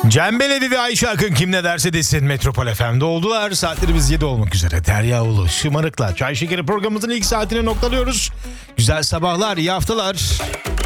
Cem Belevi ve Ayşe Akın kim ne derse desin Metropol FM'de oldular. Saatlerimiz 7 olmak üzere. Derya Ulu, Şımarıklar, Çay Şekeri programımızın ilk saatini noktalıyoruz. Güzel sabahlar, iyi haftalar.